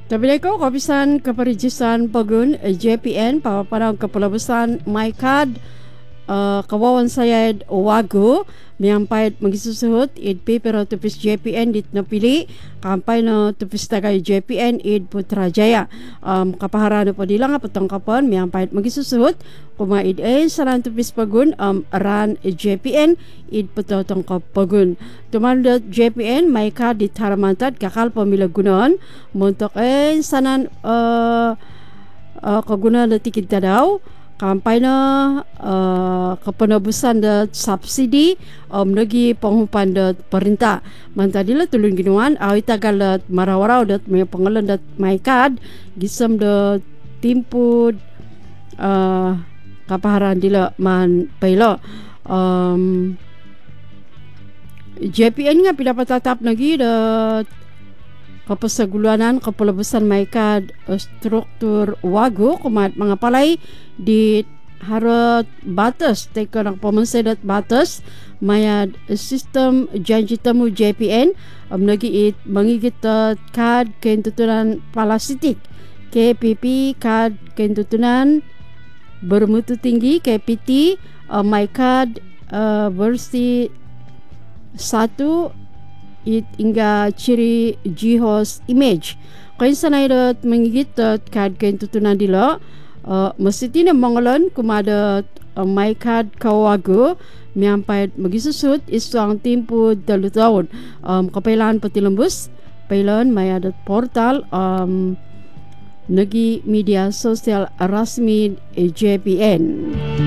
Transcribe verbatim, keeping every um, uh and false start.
Tapi ko kapisan kaparijisan pagun eh, J P N papaparang kapalabusan my card uh, kawawan sayad wago miyampay magisusuhot id paper tupis J P N dit napili kampay no tupis tagay J P N id Putrajaya um, kapaharano po dila nga patangkapan miyampay magisusuhot kuma id ay saran tupis pagun um, ran J P N id patangkap pagun tumanda J P N may ka dit haramantad kakal pamilagunan montok ay sanan uh, uh, kaguna na tikid na daw kampay na uh, kapanabusan da subsidy um, nagi panghupan da perintah mantadila tulun ginuan awi tagal dat marawaraw dat may pangalan dat may kad gisam da timpud uh, kapaharan dila man paylo um, J P N nga pinapatatap nagi da kapasaguluanan kapalabusan may kad uh, struktur wago kumat mga palay di harot batas teko ng pamansadat batas mayad sistem janji temu J P N um, nagiit mangigit uh, kad kentutunan palasitik K P P kad kentutunan bermutu tinggi K P T uh, may kad uh, versi satu it hingga ciri jihos image kaya sanay dat mangigit at kad kain tutunan dila uh, masiti na mangalan kumada uh, may kad kawago miyampay magisusut isang timpo dalu taon um, kapailan patilambus pailan may adat portal um, nagi media sosial rasmi J P N.